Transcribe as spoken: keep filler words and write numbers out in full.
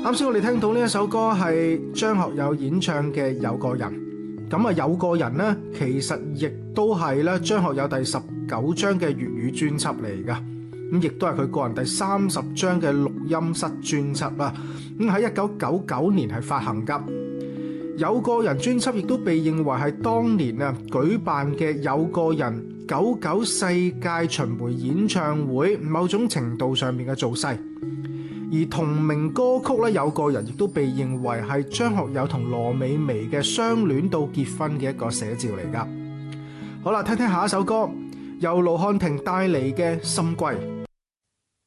啱先我哋聽到呢一首歌係張學友演唱嘅《有個人》，咁啊有個人呢，其實亦都係咧張學友第十九張嘅粵語專輯嚟噶，咁亦都係佢個人第三十張嘅錄音室專輯啦。咁喺一九九九年係發行噶，《有個人》專輯亦都被認為係當年啊舉辦嘅有個人九九世界巡迴演唱會某種程度上面嘅造勢。而同名歌曲咧，有個人亦都被認為係張學友同羅美薇嘅相戀到結婚嘅一個寫照嚟噶。好啦，聽聽下一首歌，由盧瀚霆帶嚟嘅《心歸》。